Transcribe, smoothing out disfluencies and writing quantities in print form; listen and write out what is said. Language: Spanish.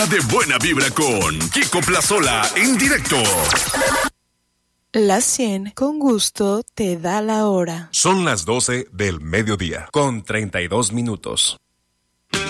De buena vibra con Kiko Plazola en directo. La 100 con gusto te da la hora. Son las 12 del mediodía, con 32 minutos.